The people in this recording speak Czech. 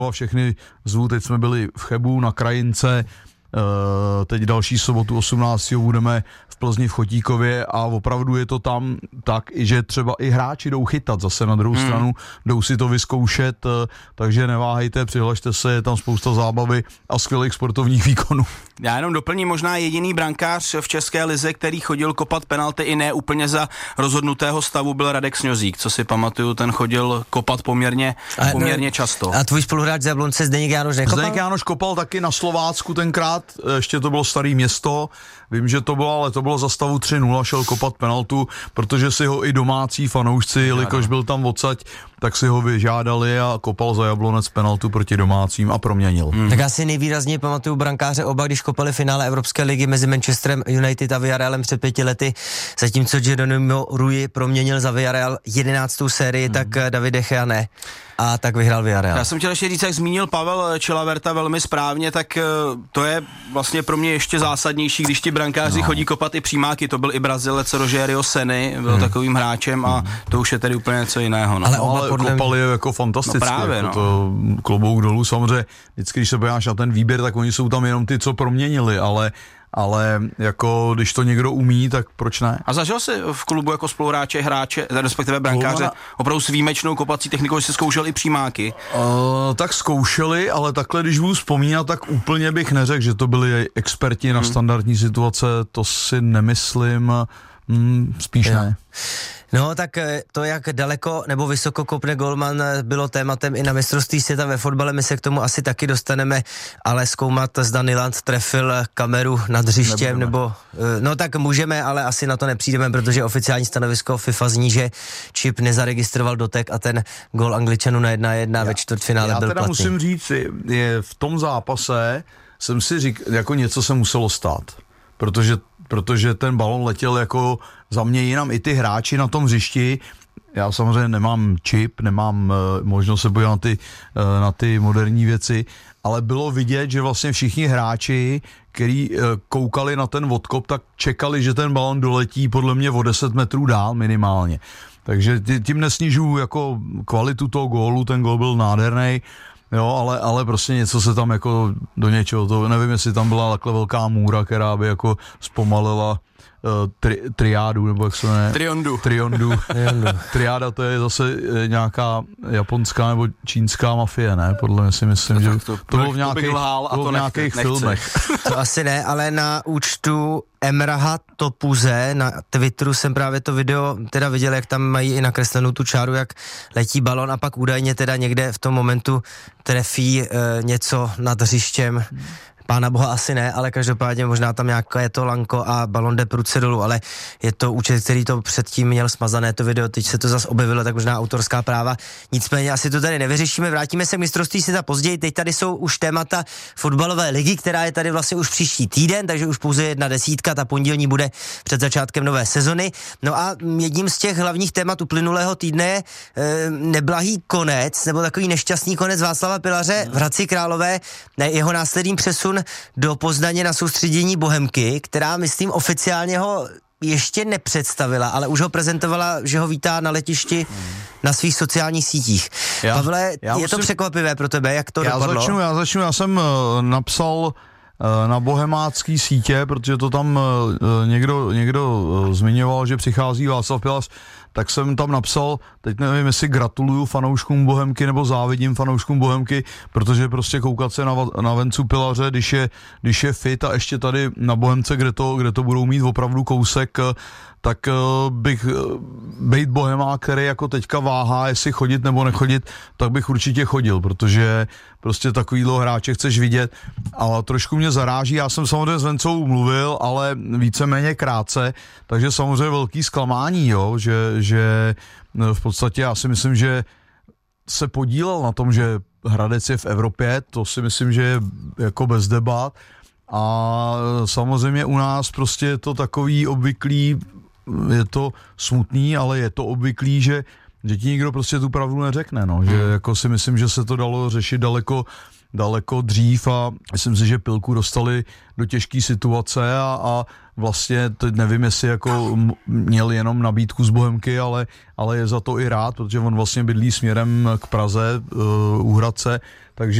a všechny zvu, teď jsme byli v Chebu na Krajince, teď další sobotu 18. budeme v Plzni v Chotíkově a opravdu je to tam tak, že třeba i hráči jdou chytat zase na druhou stranu, jdou si to vyzkoušet, takže neváhejte, přihlašte se, je tam spousta zábavy a skvělých sportovních výkonů. Já jenom doplním, možná jediný brankář v české lize, který chodil kopat penalty i ne úplně za rozhodnutého stavu, byl Radek Sňozík, co si pamatuju, ten chodil kopat poměrně často. A tvůj spoluhráč z Jablonce Zdeněk Jánoš nekopal? Zdeněk Jánoš kopal taky na Slovácku tenkrát, ještě to bylo Staré Město, vím, že to bylo, ale to bylo za stavu 3-0, šel kopat penaltu, protože si ho i domácí fanoušci, jelikož byl tam odsaď, tak si ho vyžádali a kopal za Jablonec penaltu proti domácím a proměnil. Tak já si nejvýrazněji pamatuju brankáře oba, když kopali finále Evropské ligy mezi Manchesterem United a Villarrealem před 5 lety, zatímco Geronimo Rui proměnil za Villarreal 11. sérii, tak David De Gea ne. A tak vyhrál Villarreal. Já jsem chtěl ještě říct, jak zmínil Pavel Chilaverta velmi správně, tak to je vlastně pro mě ještě zásadnější, když ti brankáři chodí kopat i přímáky. To byl i Brazilec Rogério Ceni, byl takovým hráčem a to už je tedy úplně něco jiného. No. Ale kopali je jako fantasticky. No právě, jako to klobouk dolů. Samozřejmě, vždycky, když se podíváš na ten výběr, tak oni jsou tam jenom ty, co proměnili, ale jako když to někdo umí, tak proč ne? A zažil jsi v klubu jako spoluhráče, hráče, respektive brankáře, opravdu s výjimečnou kopací technikou, že jsi zkoušel i přímáky? Tak zkoušeli, ale takhle, když budu vzpomínat, tak úplně bych neřekl, že to byli experti na standardní situace, to si nemyslím, spíš ne. No tak to, jak daleko nebo vysoko kopne golman, bylo tématem i na mistrovství světa ve fotbale, my se k tomu asi taky dostaneme, ale zkoumat, zda Nyland trefil kameru nad hřištěm, nebo, no tak můžeme, ale asi na to nepřijdeme, protože oficiální stanovisko FIFA zní, že Čip nezaregistroval dotek a ten gól Angličanů na 1-1 ve čtvrtfinále byl platný. Já teda musím říct, je v tom zápase jsem si říkal, jako něco se muselo stát, protože ten balon letěl jako za mě jinam, i ty hráči na tom hřišti. Já samozřejmě nemám čip, nemám možnost se podívat na ty moderní věci, ale bylo vidět, že vlastně všichni hráči, kteří koukali na ten odkop, tak čekali, že ten balon doletí podle mě o 10 metrů dál minimálně. Takže tím nesnižuju jako kvalitu toho gólu, ten gól byl nádherný. Jo, ale prostě něco se tam jako do něčeho, to nevím, jestli tam byla takhle velká můra, která by jako zpomalila triádu, nebo jak se jmenuje? Triondu. Triáda, to je zase nějaká japonská nebo čínská mafie, ne? Podle mě si myslím, že to bylo v nějakých filmech. To asi ne, ale na účtu Emraha Topuze na Twitteru jsem právě to video teda viděl, jak tam mají i nakreslenou tu čáru, jak letí balon a pak údajně teda někde v tom momentu trefí něco nad hřištěm. Pána boha asi ne, ale každopádně možná tam nějaké to lanko a balon jde prudce dolů, ale je to účet, který to předtím měl smazané to video, teď se to zase objevilo, tak možná autorská práva. Nicméně asi to tady nevyřešíme, vrátíme se k mistrovství světa později, teď tady jsou už témata fotbalové ligy, která je tady vlastně už příští týden, takže už pouze 1/10, ta pondělní bude před začátkem nové sezony. No a jedním z těch hlavních témat uplynulého týdne je neblahý konec, nebo takový nešťastný konec Václava Pilaře v Hradci Králové, jeho následný přesun do Poznaně na soustředění Bohemky, která, myslím, oficiálně ho ještě nepředstavila, ale už ho prezentovala, že ho vítá na letišti na svých sociálních sítích. Pavle, je to překvapivé pro tebe, jak to dopadlo? Já začnu, já jsem napsal na bohemácký sítě, protože to tam někdo zmiňoval, že přichází Václav Pilař, tak jsem tam napsal, teď nevím, jestli gratuluju fanouškům Bohemky nebo závidím fanouškům Bohemky, protože prostě koukat se na Vencu Pilaře, když je fit a ještě tady na Bohemce, kde to budou mít opravdu kousek, tak bych bejt bohemák, který jako teďka váhá, jestli chodit nebo nechodit, tak bych určitě chodil, protože prostě takovýhle hráče chceš vidět, ale trošku mě zaráží, já jsem samozřejmě s Vencou mluvil, ale víceméně krátce, takže samozřejmě velký zklamání, jo, že v podstatě já si myslím, že se podílel na tom, že Hradec je v Evropě, to si myslím, že je jako bez debat a samozřejmě u nás prostě je to takový obvyklý, je to smutný, ale je to obvyklý, že ti nikdo prostě tu pravdu neřekne, no, že jako si myslím, že se to dalo řešit daleko daleko dřív a myslím si, že Pilku dostali do těžké situace a vlastně teď nevím, jestli jako měl jenom nabídku z Bohemky, ale je za to i rád, protože on vlastně bydlí směrem k Praze, u Hradce, takže